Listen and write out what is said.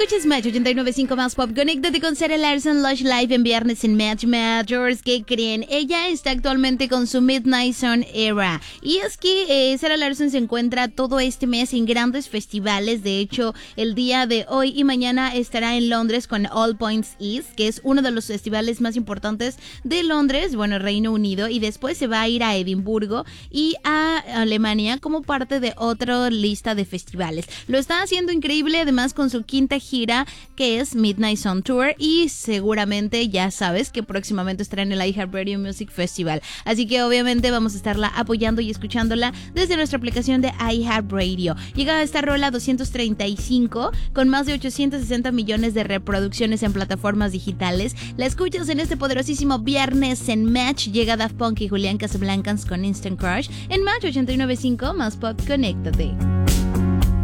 Escuchas Match 89.5 más pop. Conéctate con Sarah Larson, Lush Live en viernes en Match Majors. ¿Qué creen? Ella está actualmente con su Midnight Sun Era. Y es que Sarah Larson se encuentra todo este mes en grandes festivales. De hecho, el día de hoy y mañana estará en Londres con All Points East, que es uno de los festivales más importantes de Londres, bueno, Reino Unido. Y después se va a ir a Edimburgo y a Alemania como parte de otra lista de festivales. Lo está haciendo increíble, además con su quinta gira, que es Midnight Sun Tour, y seguramente ya sabes que próximamente estará en el iHeartRadio Music Festival, así que obviamente vamos a estarla apoyando y escuchándola desde nuestra aplicación de iHeartRadio. Llega a esta rola 235 con más de 860 millones de reproducciones en plataformas digitales. La escuchas en este poderosísimo viernes en Match. Llega Daft Punk y Julián Casablancas con Instant Crush en Match 89.5 más pop. Conéctate.